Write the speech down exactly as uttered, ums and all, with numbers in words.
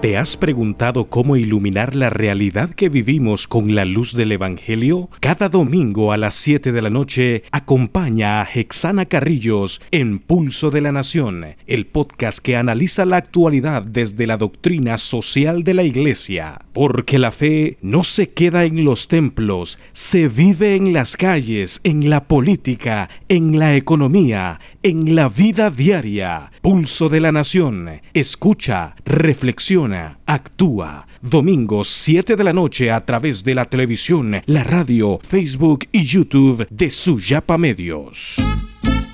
¿Te has preguntado cómo iluminar la realidad que vivimos con la luz del Evangelio? Cada domingo a las siete de la noche, acompaña a Hexana Carrillos en Pulso de la Nación, el podcast que analiza la actualidad desde la doctrina social de la Iglesia. Porque la fe no se queda en los templos, se vive en las calles, en la política, en la economía, en la vida diaria. Pulso de la Nación. Escucha, reflexiona, actúa. Domingos siete de la noche a través de la televisión, la radio, Facebook y YouTube de Suyapa Medios.